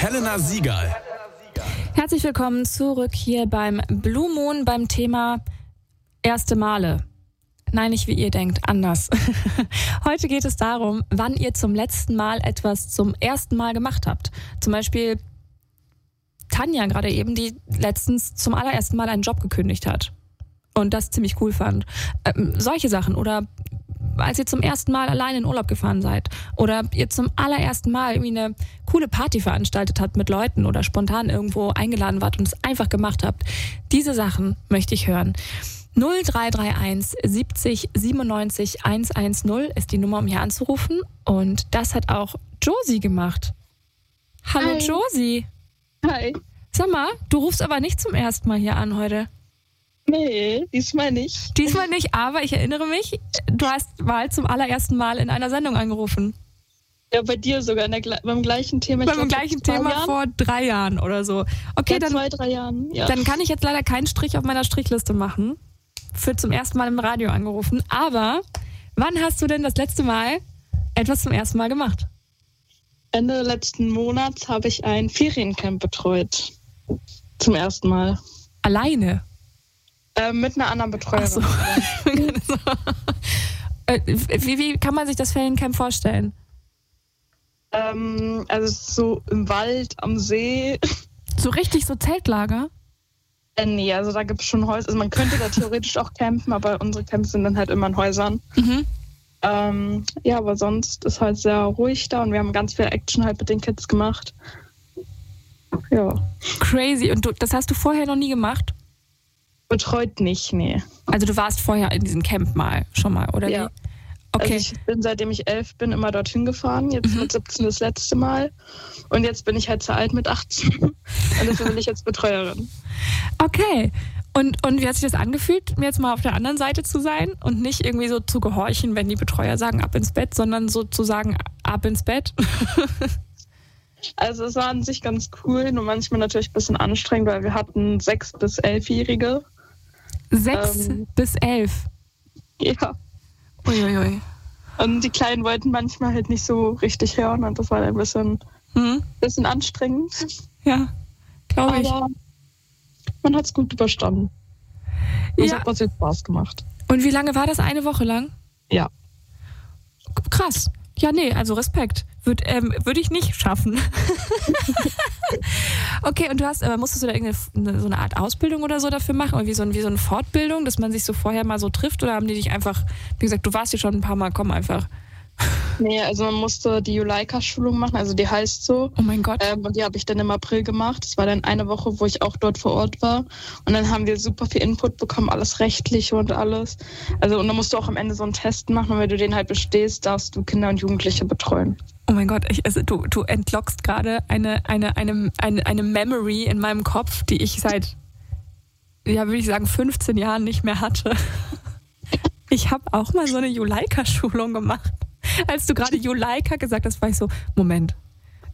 Helena Siegal. Herzlich willkommen zurück hier beim Blue Moon beim Thema erste Male. Nein, nicht wie ihr denkt, anders. Heute geht es darum, wann ihr zum letzten Mal etwas zum ersten Mal gemacht habt. Zum Beispiel Tanja gerade eben, die letztens zum allerersten Mal einen Job gekündigt hat und das ziemlich cool fand. Solche Sachen. Oder als ihr zum ersten Mal allein in Urlaub gefahren seid oder ihr zum allerersten Mal irgendwie eine coole Party veranstaltet habt mit Leuten oder spontan irgendwo eingeladen wart und es einfach gemacht habt. Diese Sachen möchte ich hören. 0331 70 97 110 ist die Nummer, um hier anzurufen. Und das hat auch Josie gemacht. Hallo. Hi. Josie. Hi. Sag mal, du rufst aber nicht zum ersten Mal hier an heute. Nee, diesmal nicht. Diesmal nicht, aber ich erinnere mich, du hast mal zum allerersten Mal in einer Sendung angerufen. Ja, bei dir sogar beim gleichen Thema. Beim gleichen Thema vor 3 Jahren oder so. Okay, ja, dann 2-3 Jahren. Ja. Dann kann ich jetzt leider keinen Strich auf meiner Strichliste machen. Für zum ersten Mal im Radio angerufen. Aber wann hast du denn das letzte Mal etwas zum ersten Mal gemacht? Ende letzten Monats habe ich ein Feriencamp betreut. Zum ersten Mal. Alleine? Mit einer anderen Betreuerin. Ach so. Wie kann man sich das Feriencamp vorstellen? Also es ist so im Wald, am See. So richtig so Zeltlager? Nee, also da gibt es schon Häuser. Also man könnte da theoretisch auch campen, aber unsere Camps sind dann halt immer in Häusern. Mhm. Ja, aber sonst ist halt sehr ruhig da und wir haben ganz viel Action halt mit den Kids gemacht. Ja. Crazy. Und das hast du vorher noch nie gemacht? Betreut nicht, nee. Also du warst vorher in diesem Camp schon mal, oder ja. wie? Okay. Also ich bin, seitdem ich 11 bin, immer dorthin gefahren. Jetzt mit 17 das letzte Mal. Und jetzt bin ich halt zu alt mit 18. Und deswegen bin ich jetzt Betreuerin. Okay. Und wie hat sich das angefühlt, mir jetzt mal auf der anderen Seite zu sein und nicht irgendwie so zu gehorchen, wenn die Betreuer sagen, ab ins Bett, sondern so zu sagen, ab ins Bett? Also es war an sich ganz cool, nur manchmal natürlich ein bisschen anstrengend, weil wir hatten 6- bis 11-Jährige. 6 bis 11? Ja. Uiuiui. Und die Kleinen wollten manchmal halt nicht so richtig hören und das war dann ein bisschen anstrengend. Ja, glaube ich. Aber man hat es gut überstanden. Und es hat trotzdem Spaß gemacht. Und wie lange war das? Eine Woche lang? Ja. Krass. Ja, nee, also Respekt. Würde ich nicht schaffen. Okay, und musstest du da irgendeine so eine Art Ausbildung oder so dafür machen? Oder wie so eine Fortbildung, dass man sich so vorher mal so trifft? Oder haben die dich einfach, wie gesagt, du warst hier schon ein paar Mal, komm einfach. Nee, also man musste die Juleika-Schulung machen, also die heißt so. Oh mein Gott. Und die habe ich dann im April gemacht. Das war dann eine Woche, wo ich auch dort vor Ort war. Und dann haben wir super viel Input bekommen, alles Rechtliche und alles. Also und dann musst du auch am Ende so einen Test machen und wenn du den halt bestehst, darfst du Kinder und Jugendliche betreuen. Oh mein Gott, du entlockst gerade eine Memory in meinem Kopf, die ich seit, würde ich sagen, 15 Jahren nicht mehr hatte. Ich habe auch mal so eine Juleika-Schulung gemacht. Als du gerade Juleika gesagt hast, war ich so, Moment,